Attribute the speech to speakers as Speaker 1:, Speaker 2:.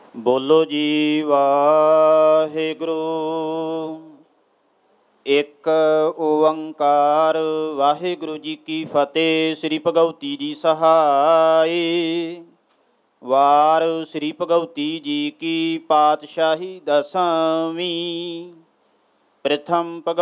Speaker 1: ਬੋਲੋ ਜੀ ਵਾਹਿਗੁਰੂ। ਇੱਕ ਓੰਕਾਰ ਵਾਹਿਗੁਰੂ ਜੀ ਕੀ ਫਤਿਹ। ਸ੍ਰੀ ਭਗਉਤੀ ਜੀ ਸਹਾਈ। ਵਾਰ ਸ੍ਰੀ ਭਗਉਤੀ ਜੀ ਕੀ ਪਾਤਸ਼ਾਹੀ ਦਸਵੀਂ। ਪ੍ਰਥਮ ਭਗਉ